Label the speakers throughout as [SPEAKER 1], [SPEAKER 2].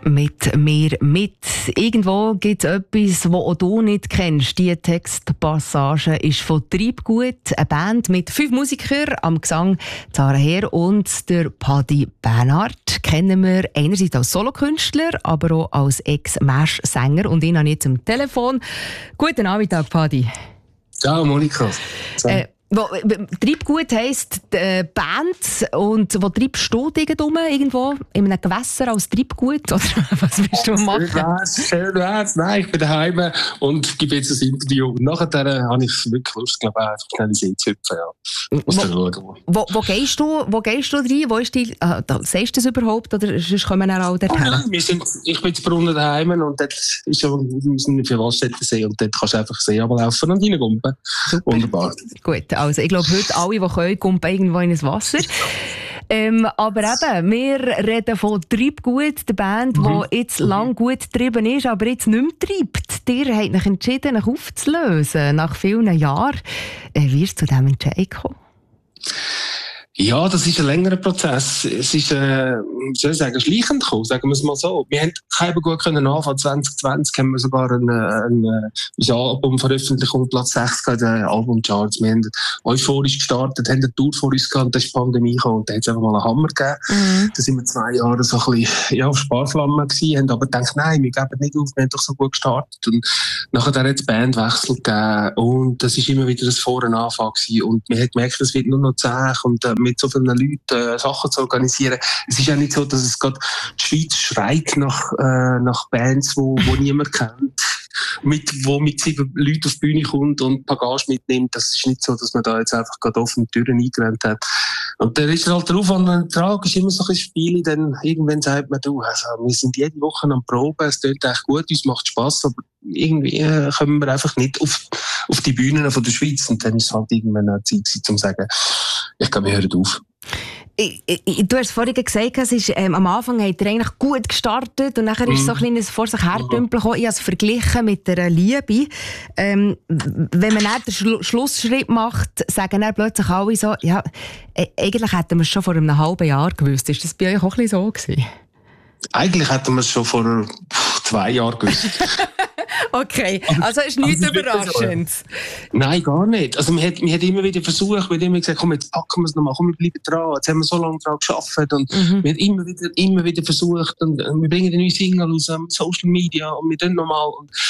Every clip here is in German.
[SPEAKER 1] mit mir mit. Irgendwo gibt es etwas, das auch du nicht kennst. Die Textpassage ist von Treibgut, eine Band mit 5 Musikern, am Gesang Zara Herr und der Paddy Bernhard. Kennen wir einerseits als Solokünstler, aber auch als Ex-Mesh-Sänger. Und ihn habe ich jetzt am Telefon. Guten Nachmittag, Paddy.
[SPEAKER 2] Ciao, Monika.
[SPEAKER 1] Treibgut heisst Band, und wo treibst du irgendwo in einem Gewässer als Treibgut? Oder was willst du machen?
[SPEAKER 2] Schön wär's. Nein, ich bin daheim und gebe jetzt ein Interview. Und nachher habe ich wirklich Lust, glaube ich, einfach schnell in die See zu hüpfen. Ja.
[SPEAKER 1] Wo gehst du rein? Wo ist die, sagst du das überhaupt? Oder sonst kommen wir auch dorthin?
[SPEAKER 2] Ich bin in Brunnen daheim und dort ist ja, wir sind für Wasserstättensee und dort kannst du einfach See runterlaufen und reingumpen. Wunderbar.
[SPEAKER 1] Gut, also ich glaube, heute alle, die können, kumpen irgendwo in das Wasser. Aber eben, wir reden von Treibgut, der Band, die jetzt lang gut getrieben ist, aber jetzt nicht mehr treibt. Ihr habt euch entschieden, euch aufzulösen, nach vielen Jahren. Wie ist es zu diesem Entscheid gekommen?
[SPEAKER 2] Ja, das ist ein längerer Prozess. Es ist, wie soll ich sagen, schleichend gekommen, sagen wir es mal so. Wir haben keinen gut können anfangen. 2020 haben wir sogar ein Album veröffentlicht und Platz 6 in den Albumcharts. Wir haben euphorisch gestartet, haben eine Tour vor uns gehabt, und dann ist die Pandemie gekommen und da hat es einfach mal einen Hammer gegeben. Da sind wir 2 Jahre so ein bisschen, auf Sparflamme gewesen, haben aber gedacht, nein, wir geben nicht auf, wir haben doch so gut gestartet. Und nachher hat es Bandwechsel gegeben und das ist immer wieder ein Vor- und Anfang gewesen. Und man hat gemerkt, es wird nur noch zäh und mit so vielen Leuten Sachen zu organisieren. Es ist ja nicht so, dass es gerade die Schweiz schreit nach Bands, wo niemand kennt, wo mit 7 Leuten auf die Bühne kommt und Bagage mitnimmt. Das ist nicht so, dass man da jetzt einfach gerade offene Türen eingerannt hat. Und dann ist halt der Aufwand und der Ertrag ist immer so ein Spiel, dann irgendwann sagt man, du, also, wir sind jede Woche am Proben, es tut echt gut, uns macht Spass, aber irgendwie kommen wir einfach nicht auf die Bühnen von der Schweiz. Und dann ist es halt irgendwann eine Zeit gewesen, um zu sagen, ich glaube, wir hören auf.
[SPEAKER 1] Du hast vorhin gesagt, es ist, am Anfang hat er eigentlich gut gestartet und nachher ist so ein kleines vor sich herdümpeln gekommen. Ich habe es verglichen mit der Liebe. Wenn man dann den Schlussschritt macht, sagen dann plötzlich alle so, ja, eigentlich hätten wir es schon vor einem halben Jahr gewusst. Ist das bei euch auch ein bisschen so gewesen?
[SPEAKER 2] Eigentlich hätten wir es schon vor 2 Jahren gewusst.
[SPEAKER 1] Okay, also ist nichts Überraschendes.
[SPEAKER 2] Nein, gar nicht. Also wir haben immer wieder versucht, wir haben immer gesagt, komm, jetzt packen wir es nochmal, komm, wir bleiben dran. Jetzt haben wir so lange daran gearbeitet und wir haben immer wieder versucht und wir bringen eine neue Single aus Social Media und wir tun nochmal.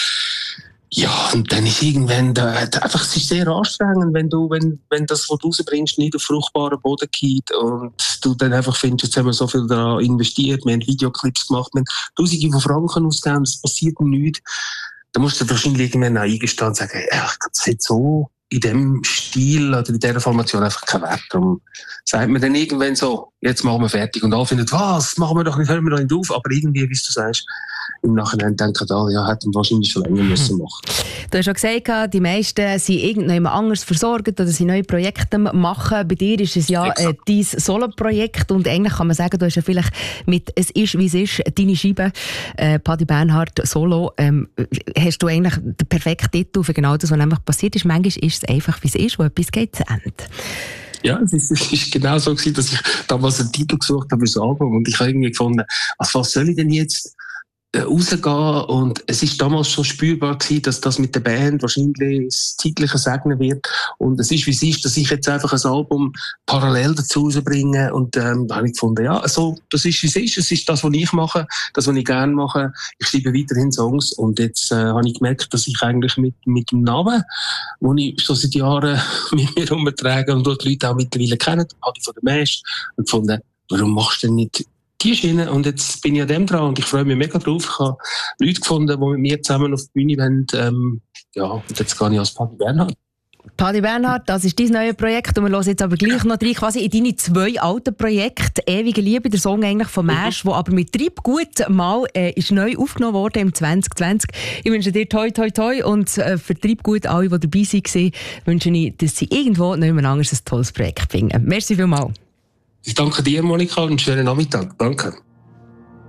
[SPEAKER 2] Ja, und dann ist irgendwann, einfach, es ist sehr anstrengend, wenn das, was du rausbringst, nicht auf fruchtbaren Boden geht und du dann einfach findest, jetzt haben wir so viel daran investiert, wir haben Videoclips gemacht, wir haben Tausende von Franken ausgegeben, es passiert nichts. Da musst du wahrscheinlich irgendwann eingestehen und sagen, ja, das hat so in dem Stil oder in dieser Formation einfach keinen Wert. Darum sagt man dann irgendwann so, jetzt machen wir fertig. Und alle finden, was, machen wir doch nicht, hören wir doch nicht auf. Aber irgendwie, wie du sagst, im Nachhinein denken alle, ja, hätten wir wahrscheinlich schon länger müssen machen.
[SPEAKER 1] Du hast schon gesagt, die meisten sind irgendjemand anders versorgt oder sie neue Projekte machen. Bei dir ist es ja dein Solo-Projekt und eigentlich kann man sagen, du hast ja vielleicht mit «Es ist, wie es ist» deine Scheibe, Paddy Bernhard Solo, hast du eigentlich den perfekten Titel für genau das, was nämlich passiert ist. Manchmal ist es einfach, wie es ist, wo etwas geht zu Ende.
[SPEAKER 2] Ja, es ist genau so gewesen, dass ich damals einen Titel gesucht habe für das Album und ich habe irgendwie gefunden, also was soll ich denn jetzt rausgehen? Und es ist damals schon spürbar gewesen, dass das mit der Band wahrscheinlich das zeitliche segnen wird. Und es ist, wie es ist, dass ich jetzt einfach ein Album parallel dazu rausbringe. Und da habe ich gefunden, ja, also, das ist, wie es ist. Es ist das, was ich mache, das, was ich gerne mache. Ich schreibe weiterhin Songs. Und jetzt habe ich gemerkt, dass ich eigentlich mit dem Namen, den ich schon seit Jahren mit mir herumtrage und die Leute auch mittlerweile kennen, habe ich von der Mesh und gefunden, warum machst du denn nicht die Schiene? Und jetzt bin ich an dem dran und ich freue mich mega drauf. Ich habe Leute gefunden, die mit mir zusammen auf die Bühne wollen. Ja, und jetzt gehe ich als Paddy Bernhard.
[SPEAKER 1] Paddy Bernhard, das ist dein neues Projekt und wir hören jetzt aber gleich noch rein, quasi in deine 2 alten Projekte. «Ewige Liebe», der Song eigentlich von Mesh, der aber mit Treibgut mal ist neu aufgenommen worden im 2020. Ich wünsche dir toi toi toi und für Treibgut, alle, die dabei waren, wünsche ich, dass sie irgendwo niemand anderes ein tolles Projekt finden. Merci vielmals.
[SPEAKER 2] Ich danke dir, Monika, und einen schönen Nachmittag. Danke.